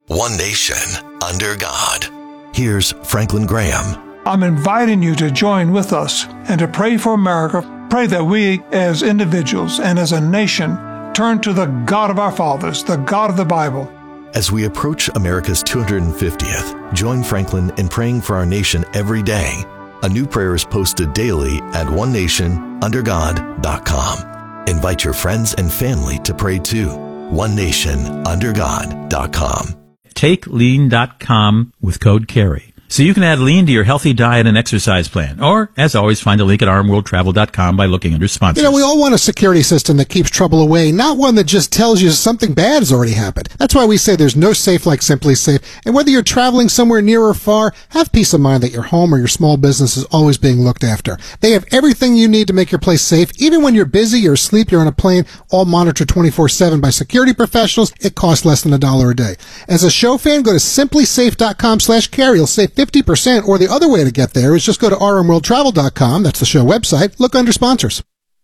One nation, under God. Here's Franklin Graham. I'm inviting you to join with us and to pray for America. Pray that we, as individuals and as a nation, turn to the God of our fathers, the God of the Bible. As we approach America's 250th, join Franklin in praying for our nation every day. A new prayer is posted daily at onenationundergod.com. Invite your friends and family to pray too. onenationundergod.com. Take lean.com with code CARRY. So you can add lean to your healthy diet and exercise plan. Or, as always, find a link at rmworldtravel.com by looking under sponsors. You know, we all want a security system that keeps trouble away, not one that just tells you something bad has already happened. That's why we say there's no safe like Simply Safe. And whether you're traveling somewhere near or far, have peace of mind that your home or your small business is always being looked after. They have everything you need to make your place safe. Even when you're busy, you're asleep, you're on a plane, all monitored 24/7 by security professionals. It costs less than $1 a day. As a show fan, go to simplysafe.com/carry. You'll save 50%, or the other way to get there is just go to rmworldtravel.com. That's the show website. Look under sponsors.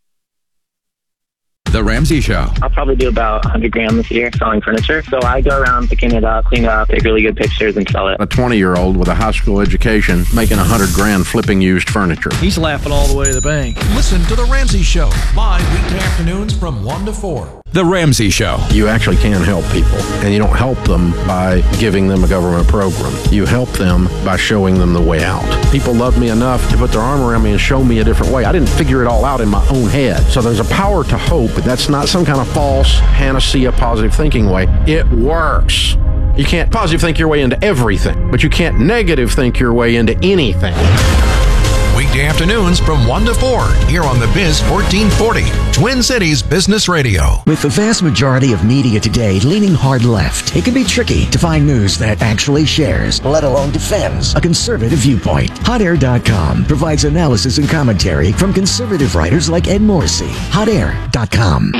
The Ramsey Show. I'll probably do about $100,000 this year selling furniture. So I go around picking it up, clean up, take really good pictures, and sell it. A 20-year-old with a high school education making $100,000 flipping used furniture. He's laughing all the way to the bank. Listen to The Ramsey Show, live weekday afternoons from 1 to 4. The Ramsey Show. You actually can help people, and you don't help them by giving them a government program. You help them by showing them the way out. People love me enough to put their arm around me and show me a different way. I didn't figure it all out in my own head. So there's a power to hope, but that's not some kind of false panacea positive thinking way. It works. You can't positive think your way into everything, but you can't negative think your way into anything. Weekday afternoons from 1 to 4 here on the Biz 1440, Twin Cities Business Radio. With the vast majority of media today leaning hard left, it can be tricky to find news that actually shares, let alone defends, a conservative viewpoint. HotAir.com provides analysis and commentary from conservative writers like Ed Morrissey. HotAir.com.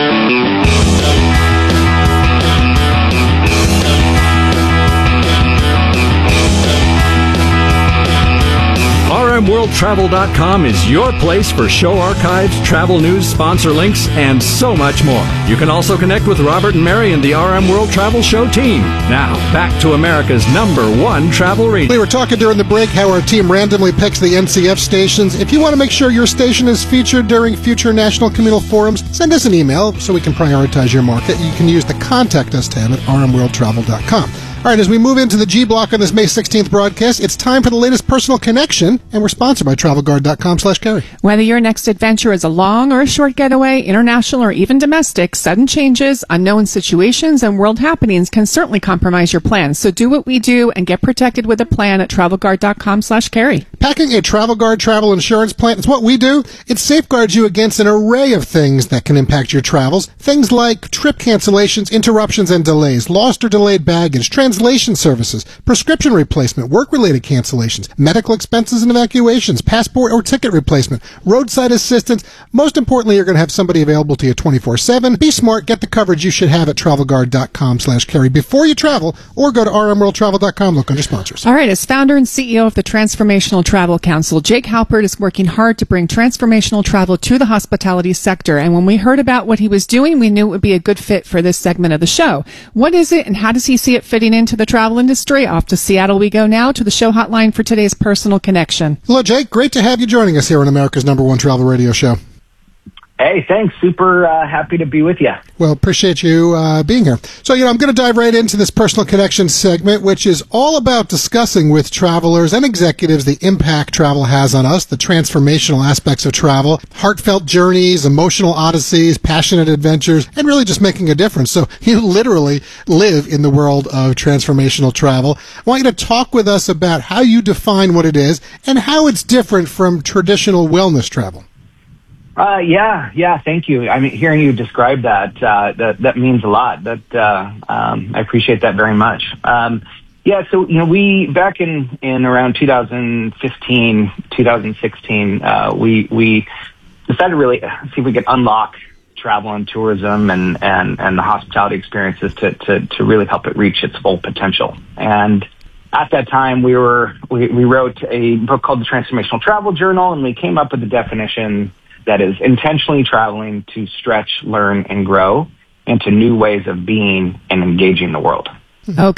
RMWorldTravel.com is your place for show archives, travel news, sponsor links, and so much more. You can also connect with Robert and Mary and the RM World Travel Show team. Now, back to America's #1 travel radio. We were talking during the break how our team randomly picks the NCF stations. If you want to make sure your station is featured during future national communal forums, send us an email so we can prioritize your market. You can use the Contact Us tab at rmworldtravel.com. All right, as we move into the G block on this May 16th broadcast, it's time for the latest personal connection, and we're sponsored by TravelGuard.com/carry. Whether your next adventure is a long or a short getaway, international or even domestic, sudden changes, unknown situations, and world happenings can certainly compromise your plans. So do what we do and get protected with a plan at TravelGuard.com/carry. Packing a TravelGuard travel insurance plan is what we do. It safeguards you against an array of things that can impact your travels. Things like trip cancellations, interruptions and delays, lost or delayed baggage, translation services, prescription replacement, work-related cancellations, medical expenses and evacuations, passport or ticket replacement, roadside assistance. Most importantly, you're going to have somebody available to you 24/7. Be smart. Get the coverage you should have at TravelGuard.com/carry before you travel, or go to rmworldtravel.com. Look under sponsors. All right. As founder and CEO of the Transformational Travel Council, Jake Halpert is working hard to bring transformational travel to the hospitality sector. And when we heard about what he was doing, we knew it would be a good fit for this segment of the show. What is it, and how does he see it fitting into the travel industry? Off to Seattle we go now to the show hotline for today's personal connection. Hello, Jake. Great to have you joining us here on America's #1 travel radio show. Hey, thanks. Super happy to be with you. Well, appreciate you being here. So, I'm going to dive right into this personal connection segment, which is all about discussing with travelers and executives the impact travel has on us, the transformational aspects of travel, heartfelt journeys, emotional odysseys, passionate adventures, and really just making a difference. So you literally live in the world of transformational travel. I want you to talk with us about how you define what it is and how it's different from traditional wellness travel. Yeah. Thank you. I mean, hearing you describe that means a lot. I appreciate that very much. So we back in around 2015, 2016, we decided to really see if we could unlock travel and tourism and the hospitality experiences to really help it reach its full potential. And at that time, we wrote a book called The Transformational Travel Journal, and we came up with a definition that is intentionally traveling to stretch, learn, and grow into new ways of being and engaging the world. Okay.